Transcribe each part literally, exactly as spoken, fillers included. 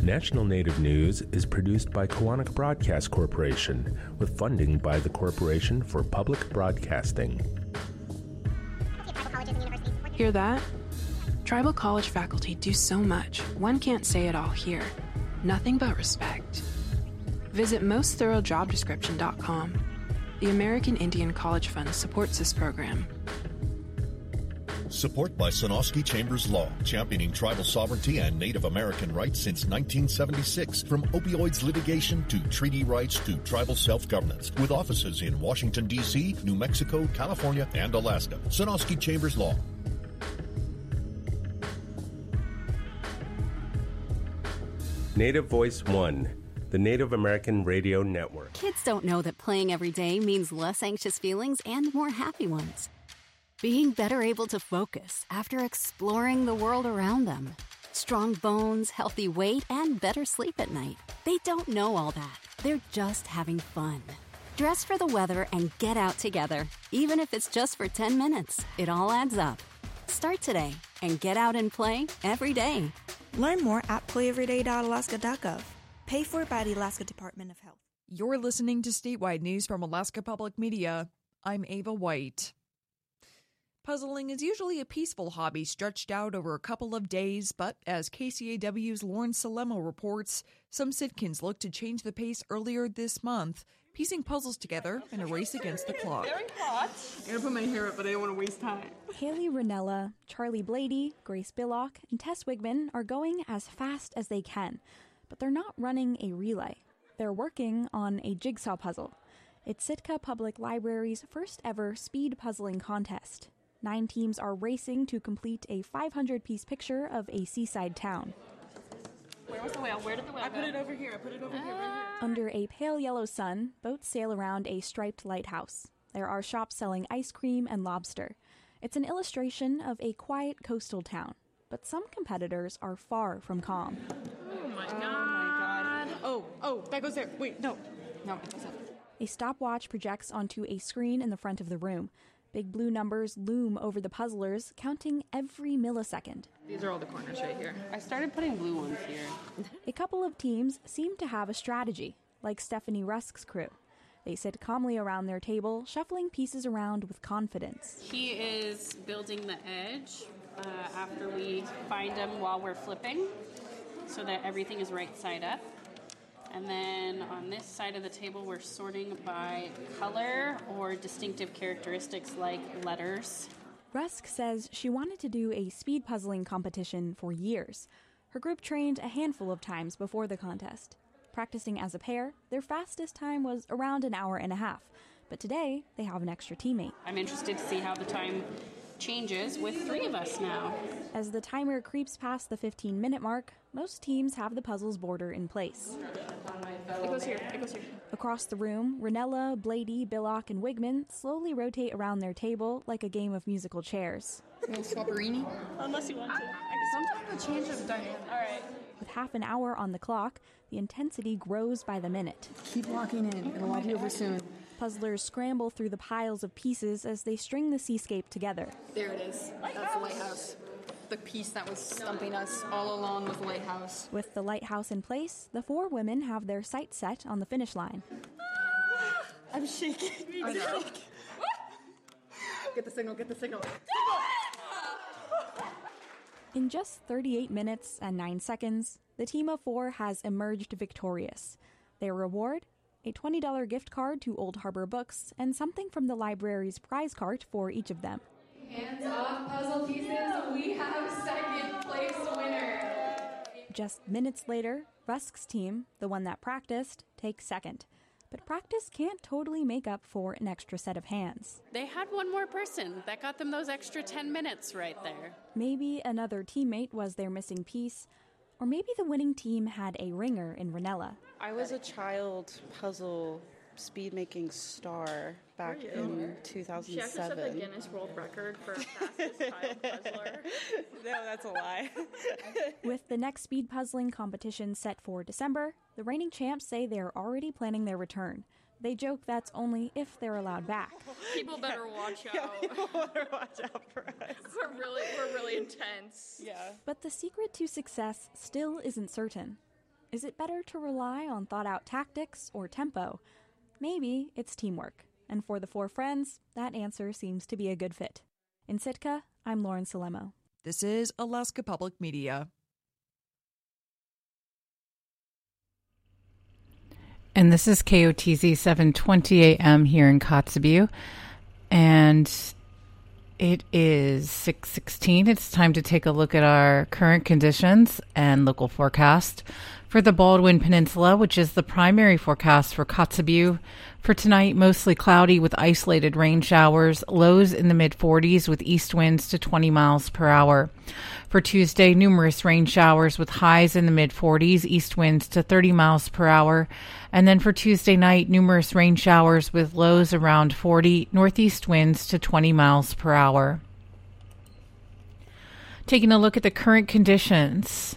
National Native News is produced by Koahnic Broadcast Corporation with funding by the Corporation for Public Broadcasting. Hear that? Tribal college faculty do so much, one can't say it all here. Nothing but respect. Visit most thorough job description dot com. The American Indian College Fund supports this program. Support by Sonosky Chambers Law, championing tribal sovereignty and Native American rights since nineteen seventy-six. From opioids litigation to treaty rights to tribal self-governance. With offices in Washington, D C, New Mexico, California, and Alaska. Sonosky Chambers Law. Native Voice One, the Native American Radio Network. Kids don't know that playing every day means less anxious feelings and more happy ones. Being better able to focus after exploring the world around them. Strong bones, healthy weight, and better sleep at night. They don't know all that. They're just having fun. Dress for the weather and get out together. Even if it's just for ten minutes, it all adds up. Start today and get out and play every day. Learn more at play every day dot alaska dot gov. Paid for by the Alaska Department of Health. You're listening to statewide news from Alaska Public Media. I'm Ava White. Puzzling is usually a peaceful hobby stretched out over a couple of days, but as K C A W's Lauren Salemo reports, some Sitkins looked to change the pace earlier this month, piecing puzzles together in a race against the clock. Very hot. I'm going to put my hair up, but I don't want to waste time. Haley Ranella, Charlie Blady, Grace Billock, and Tess Wigman are going as fast as they can, but they're not running a relay. They're working on a jigsaw puzzle. It's Sitka Public Library's first ever speed puzzling contest. Nine teams are racing to complete a five hundred piece picture of a seaside town. Where was the whale? Where did the whale I go? I put it over here. I put it over uh, here. Right here. Under a pale yellow sun, boats sail around a striped lighthouse. There are shops selling ice cream and lobster. It's an illustration of a quiet coastal town, but some competitors are far from calm. Oh my god. Oh my god. Oh, oh, that goes there. Wait, no. No, it doesn't. A stopwatch projects onto a screen in the front of the room. Big blue numbers loom over the puzzlers, counting every millisecond. These are all the corners right here. I started putting blue ones here. A couple of teams seem to have a strategy, like Stephanie Rusk's crew. They sit calmly around their table, shuffling pieces around with confidence. He is building the edge uh, after we find him while we're flipping, so that everything is right side up. And then on this side of the table, we're sorting by color or distinctive characteristics like letters. Rusk says she wanted to do a speed puzzling competition for years. Her group trained a handful of times before the contest. Practicing as a pair, their fastest time was around an hour and a half. But today, they have an extra teammate. I'm interested to see how the time changes with three of us now. As the timer creeps past the fifteen minute mark, most teams have the puzzle's border in place. It goes here. It goes here. Across the room, Ranella, Blady, Billock, and Wigman slowly rotate around their table like a game of musical chairs. A little swapperini? Unless you want to. Sometimes a change of dynamic. All right. With half an hour on the clock, the intensity grows by the minute. Keep locking in. It'll all be over soon. Puzzlers scramble through the piles of pieces as they string the seascape together. There it is. That's the lighthouse. The piece that was stumping us all along with the lighthouse. With the lighthouse in place, the four women have their sights set on the finish line. I'm shaking. I know. Get the signal, get the signal. In just thirty-eight minutes and nine seconds, the team of four has emerged victorious. Their reward? A twenty dollars gift card to Old Harbor Books and something from the library's prize cart for each of them. Hands off puzzle pieces, we have second place winner. Just minutes later, Rusk's team, the one that practiced, takes second. But practice can't totally make up for an extra set of hands. They had one more person that got them those extra ten minutes right there. Maybe another teammate was their missing piece, or maybe the winning team had a ringer in Ranella. I was a child puzzle speed-making star back in two thousand seven. She actually set the Guinness World Record for fastest child puzzler. No, that's a lie. With the next speed puzzling competition set for December, the reigning champs say they're already planning their return. They joke that's only if they're allowed back. People better watch out. Yeah, people better watch out for us. We're really, we're really intense. Yeah. But the secret to success still isn't certain. Is it better to rely on thought-out tactics or tempo? Maybe it's teamwork. And for the four friends, that answer seems to be a good fit. In Sitka, I'm Lauren Salemo. This is Alaska Public Media. And this is K O T Z seven twenty A M here in Kotzebue. And it is six sixteen. It's time to take a look at our current conditions and local forecast for the Baldwin Peninsula, which is the primary forecast for Kotzebue. For tonight, mostly cloudy with isolated rain showers, lows in the mid forties with east winds to twenty miles per hour. For Tuesday, numerous rain showers with highs in the mid forties, east winds to thirty miles per hour. And then for Tuesday night, numerous rain showers with lows around forty, northeast winds to twenty miles per hour. Taking a look at the current conditions.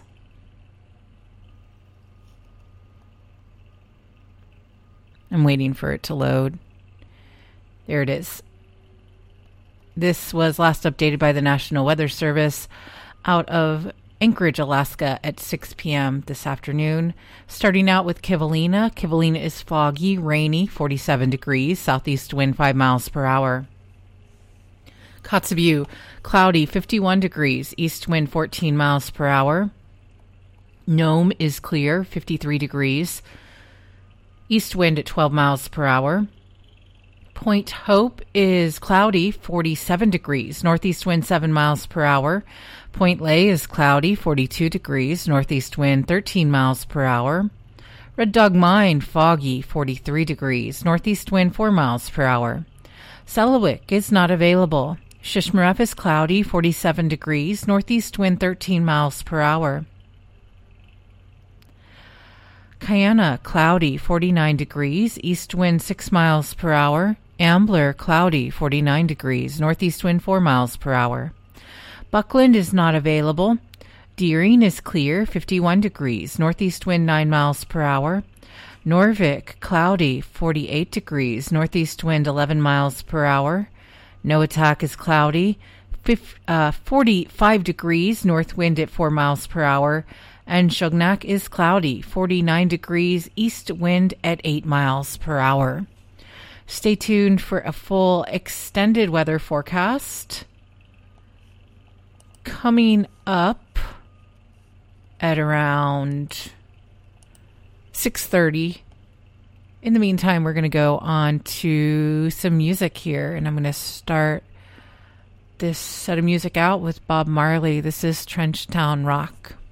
I'm waiting for it to load. There it is. This was last updated by the National Weather Service out of Anchorage, Alaska at six p.m. this afternoon. Starting out with Kivalina. Kivalina is foggy, rainy, forty-seven degrees, southeast wind five miles per hour. Kotzebue, cloudy, fifty-one degrees, east wind fourteen miles per hour. Nome is clear, fifty-three degrees. East wind at twelve miles per hour. Point Hope is cloudy, forty-seven degrees, northeast wind seven miles per hour. Point Lay is cloudy, forty-two degrees, northeast wind thirteen miles per hour. Red Dog Mine, foggy, forty-three degrees, northeast wind four miles per hour. Selawik is not available. Shishmaref is cloudy, forty-seven degrees, northeast wind thirteen miles per hour. Kayana, cloudy, forty-nine degrees, east wind six miles per hour. Ambler, cloudy, forty-nine degrees, northeast wind four miles per hour. Buckland is not available. Deering is clear, fifty-one degrees, northeast wind nine miles per hour. Norvik, cloudy, forty-eight degrees, northeast wind eleven miles per hour. Noatak is cloudy, forty-five degrees, north wind at four miles per hour. And Shognak is cloudy, forty-nine degrees, east wind at eight miles per hour. Stay tuned for a full extended weather forecast coming up at around six thirty. In the meantime, we're going to go on to some music here, and I'm going to start this set of music out with Bob Marley. This is Trenchtown Rock.